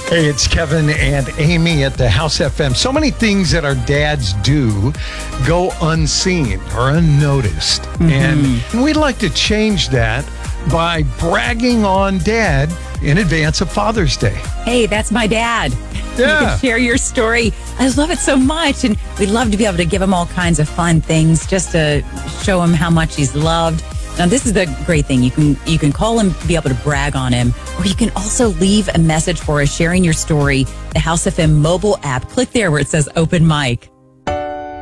Hey, it's Kevin and Amy at the House FM. So many things that our dads do go unseen or unnoticed. And we'd like to change that by bragging on Dad in advance of Father's Day. Hey, that's my dad. Yeah. You can share your story. I love it so much. And we'd love to be able to give him all kinds of fun things just to show him how much he's loved. Now, this is the great thing. You can call him, be able to brag on him, or you can also leave a message for us sharing your story. The House FM mobile app. Click there where it says open mic.